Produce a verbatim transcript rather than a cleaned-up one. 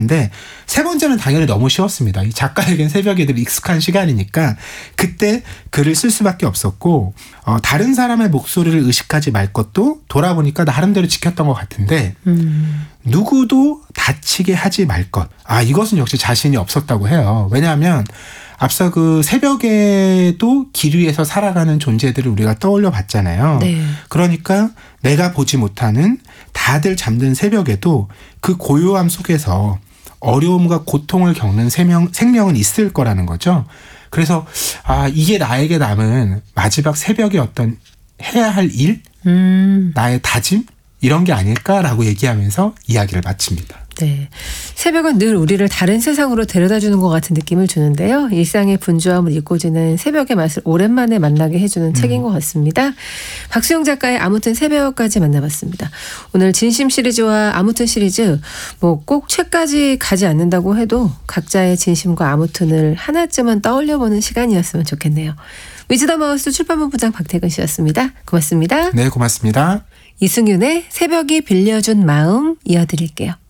근데 세 번째는 당연히 너무 쉬웠습니다. 이 작가에겐 새벽이 늘 익숙한 시간이니까 그때 글을 쓸 수밖에 없었고 어, 다른 사람의 목소리를 의식하지 말 것도 돌아보니까 나름대로 지켰던 것 같은데 음. 누구도 다치게 하지 말 것. 아 이것은 역시 자신이 없었다고 해요. 왜냐하면 앞서 그 새벽에도 길 위에서 살아가는 존재들을 우리가 떠올려 봤잖아요. 네. 그러니까 내가 보지 못하는 다들 잠든 새벽에도 그 고요함 속에서 어려움과 고통을 겪는 생명, 생명은 있을 거라는 거죠. 그래서 아 이게 나에게 남은 마지막 새벽의 어떤 해야 할 일, 음. 나의 다짐 이런 게 아닐까라고 얘기하면서 이야기를 마칩니다. 네, 새벽은 늘 우리를 다른 세상으로 데려다주는 것 같은 느낌을 주는데요. 일상의 분주함을 잊고지는 새벽의 맛을 오랜만에 만나게 해주는 음. 책인 것 같습니다. 박수영 작가의 아무튼 새벽까지 만나봤습니다. 오늘 진심 시리즈와 아무튼 시리즈 뭐 꼭 책까지 가지 않는다고 해도 각자의 진심과 아무튼을 하나쯤은 떠올려보는 시간이었으면 좋겠네요. 위즈덤 하우스 출판본부장 박태근 씨였습니다. 고맙습니다. 네, 고맙습니다. 이승윤의 새벽이 빌려준 마음 이어드릴게요.